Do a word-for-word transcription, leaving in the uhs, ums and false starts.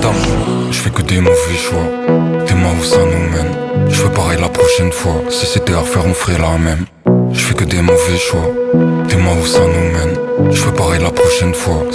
tard, je fais que des mauvais choix. Dis-moi où ça nous mène. Je fais pareil la prochaine fois. Si c'était à refaire on ferait la même. Je fais que des mauvais choix. Dis-moi où ça nous mène. Je fais pareil la prochaine fois.